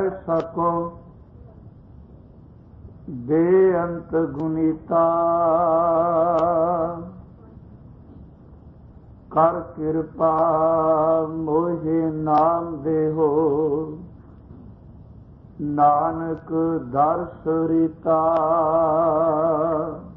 ਕਹਿ ਸਕੋ ਬੇਅੰਤ ਗੁਨੀਤਾ। ਕਰ ਕਿਰਪਾ ਮੋਹਿ ਨਾਮ ਦੇਹੋ, ਨਾਨਕ ਦਰਸ ਰੀਤਾ।